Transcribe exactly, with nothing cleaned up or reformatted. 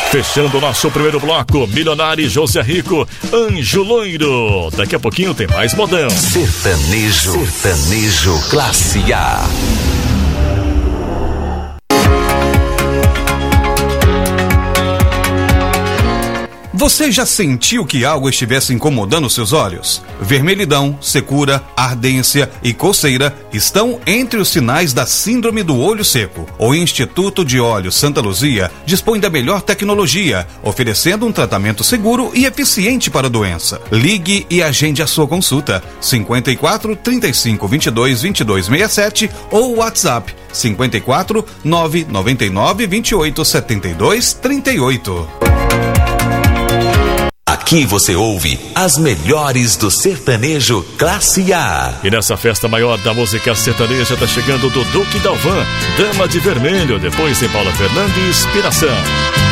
Fechando o nosso primeiro bloco, Milionário José Rico, Anjo Loiro. Daqui a pouquinho tem mais modão. Sertanejo, sertanejo classe A. Você já sentiu que algo estivesse incomodando seus olhos? Vermelhidão, secura, ardência e coceira estão entre os sinais da síndrome do olho seco. O Instituto de Olhos Santa Luzia dispõe da melhor tecnologia, oferecendo um tratamento seguro e eficiente para a doença. Ligue e agende a sua consulta. cinquenta e quatro, trinta e cinco, vinte e dois, vinte e dois, sessenta e sete ou WhatsApp cinquenta e quatro, nove noventa e nove, vinte e oito, setenta e dois, trinta e oito. Aqui você ouve as melhores do sertanejo classe A. E nessa festa maior da música sertaneja tá chegando do Duque Dalvan, Dama de Vermelho, depois tem Paula Fernandes, Inspiração.